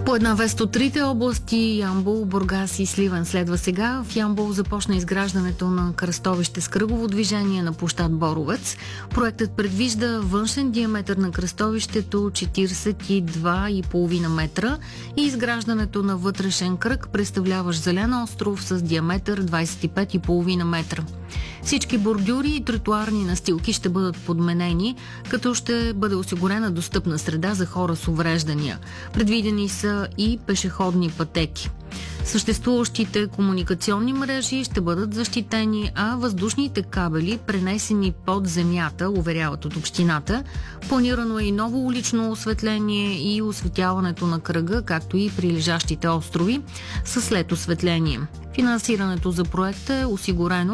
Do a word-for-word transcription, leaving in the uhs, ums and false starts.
По една вест от трите области, Ямбол, Бургас и Сливен следва сега. В Ямбол започна изграждането на кръстовище с кръгово движение на площад Боровец. Проектът предвижда външен диаметър на кръстовището четиридесет и два и половина метра и изграждането на вътрешен кръг, представляващ зелен остров с диаметър двадесет и пет и половина метра. Всички бордюри и тротуарни настилки ще бъдат подменени, като ще бъде осигурена достъпна среда за хора с увреждания. Предвидени са и пешеходни пътеки. Съществуващите комуникационни мрежи ще бъдат защитени, а въздушните кабели пренесени под земята, уверяват от общината. Планирано е и ново улично осветление и осветяването на кръга, както и прилежащите острови, с след осветление. Финансирането за проекта е осигурено